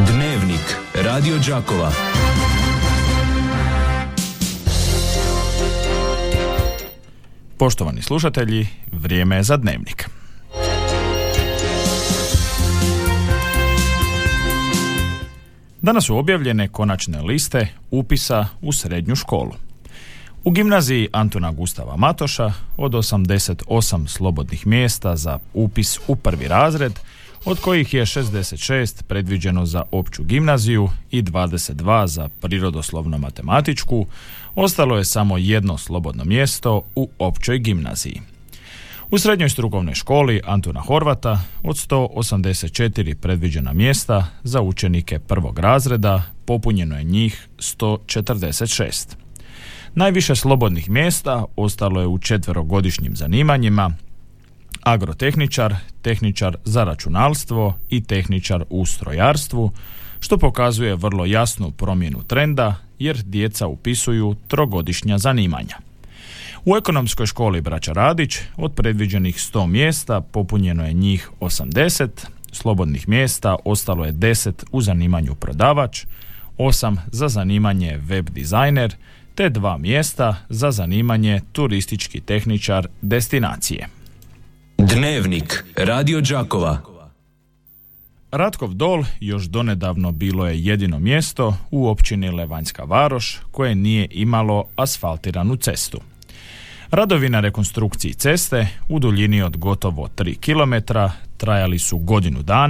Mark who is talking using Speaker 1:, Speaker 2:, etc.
Speaker 1: Dnevnik Radio Đakova.
Speaker 2: Poštovani slušatelji, vrijeme je za Dnevnik. Danas su objavljene konačne liste upisa u srednju školu. U gimnaziji Antuna Gustava Matoša od 88 slobodnih mjesta za upis u prvi razred, od kojih je 66 predviđeno za opću gimnaziju i 22 za prirodoslovno-matematičku, ostalo je samo jedno slobodno mjesto u općoj gimnaziji. U srednjoj strukovnoj školi Antuna Horvata od 184 predviđena mjesta za učenike prvog razreda popunjeno je njih 146. Najviše slobodnih mjesta ostalo je u četverogodišnjim zanimanjima agrotehničar, tehničar za računalstvo i tehničar u strojarstvu, što pokazuje vrlo jasnu promjenu trenda jer djeca upisuju trogodišnja zanimanja. U ekonomskoj školi Braća Radić od predviđenih 100 mjesta popunjeno je njih 80, slobodnih mjesta ostalo je 10 u zanimanju prodavač, 8 za zanimanje web dizajner te 2 mjesta za zanimanje turistički tehničar destinacije.
Speaker 1: Dnevnik Radio Đakova.
Speaker 2: Ratkov Dol još donedavno bilo je jedino mjesto u općini Levanjska Varoš koje nije imalo asfaltiranu cestu. Radovi na rekonstrukciji ceste u duljini od gotovo 3 km trajali su godinu dana